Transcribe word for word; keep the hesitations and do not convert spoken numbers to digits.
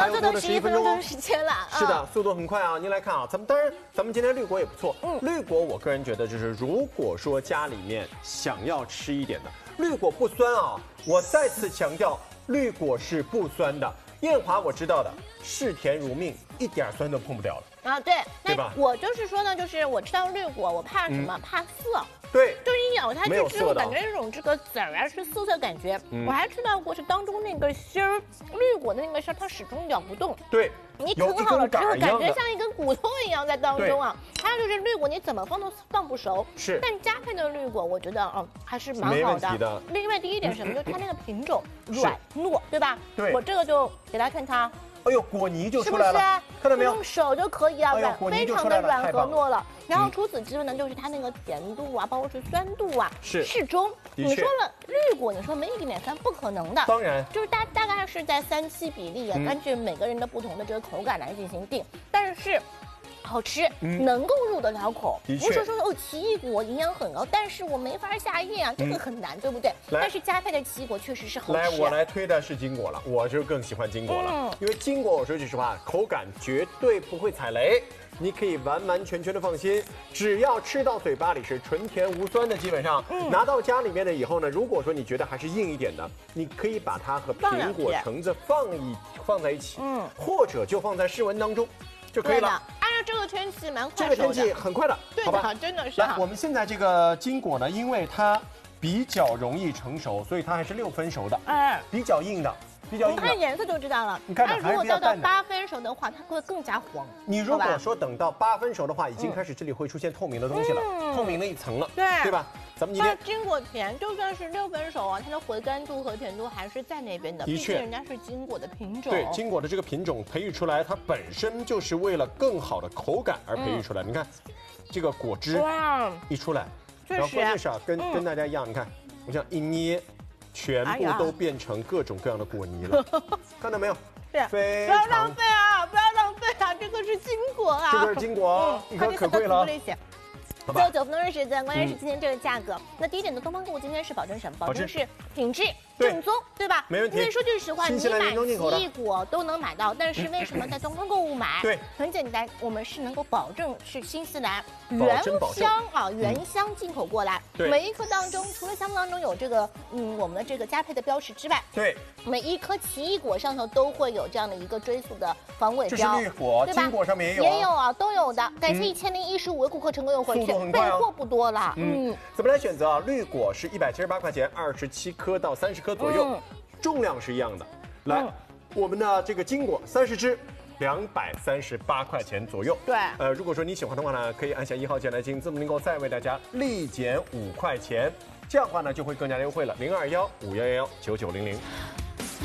还有多的十一分钟的时间了。 是的，速度很快啊！您来看啊，咱们当然，咱们今天绿果也不错。嗯，绿果我个人觉得就是，如果说家里面想要吃一点的绿果不酸啊，我再次强调，绿果是不酸的。燕华我知道的，视甜如命，一点酸都碰不了了。 啊，对， 对吧？ 我就是说呢，就是我吃到绿果，我怕什么？嗯、怕涩。 对， 就是一咬下去之后，感觉那种这个籽儿啊是涩涩感觉。嗯、我还吃到过是当中那个芯儿，绿果的那个芯儿，它始终咬不动。 对， 你啃好了之后，感觉像一根骨头一样在当中啊。还有就是绿果，你怎么放都放不熟。 是， 但佳沛的绿果，我觉得嗯还是蛮好的。 的另外第一点什么，就是它那个品种软糯，对吧？ 对， 我这个就给大家看它。 哎呦，果泥就出来了，是不是？看到没有？ 用手就可以啊，软、哎，非常的软和糯了。然后除此之外呢，就是它那个甜度啊，包括是酸度啊， 是适中。你说了绿果，你说没一点点酸，不可能的。 当然， 就是大大概是在三七比例啊，嗯、根据每个人的不同的这个口感来进行定。但是。好吃，嗯、能够入得了口。不是说哦，奇异果营养很高，但是我没法下咽啊，这个很难，嗯、对不对？但是佳沛的奇异果确实是好吃。 来，我来推的是金果了，我就更喜欢金果了，嗯、因为金果我说句实话，口感绝对不会踩雷，你可以完完全全的放心，只要吃到嘴巴里是纯甜无酸的，基本上、嗯、拿到家里面的以后呢，如果说你觉得还是硬一点的，你可以把它和苹果、橙子放一放在一起，嗯，或者就放在室温当中就可以了。 这个天气蛮快， 这个天气很快的， 对好吧？ 真的是。 来，我们现在这个金果呢，因为它比较容易成熟，所以它还是六分熟的，哎，比较硬的，比较硬的。 你看颜色就知道了。 你看， 如果到到八分熟的话，它会更加黄。 你如果说等到八分熟的话，已经开始这里会出现透明的东西了，嗯、透明的一层了， 对， 对吧？咱们今天金果甜，就算是六分熟啊，它的回甘度和甜度还是在那边的。 的确， 人家是金果的品种。 对，金果的这个品种培育出来，它本身就是为了更好的口感而培育出来。嗯、你看，这个果汁一出来，然后关键是啊，跟、嗯、跟大家一样，你看，我这样一捏，全部都变成各种各样的果泥了，哎、看到没有？ 对， 非常不要浪费啊！不要浪费啊！这个是金果啊， 这个是金果，一颗可贵了。 最后九分钟的时间，关键是今天这个价格。嗯、那第一点的东方购物今天是保证什么？保证是品质正宗，对吧？ 没问题。 因为说句实话，你买奇异果都能买到，但是为什么在东方购物买？ 对， 很简单，我们是能够保证是新西兰原香啊，原香进口过来。 对， 每一颗当中，除了香当中有这个嗯我们的这个佳沛的标识之外， 对， 每一颗奇异果上头都会有这样的一个追溯的防伪标。 这是绿果，金果上面也有， 也有啊，都有的。感谢一千零一十五位顾客成功用户。备货不多了， 嗯，怎么来选择啊？绿果是一百七十八块钱，二十七颗到三十颗左右，嗯、重量是一样的。来，嗯、我们的这个金果三十只，两百三十八块钱左右。 对， 呃，如果说你喜欢的话呢，可以按下一号键来进字母零购，再为大家立减五块钱，这样的话呢就会更加优惠了。零二幺五幺幺幺九九零零。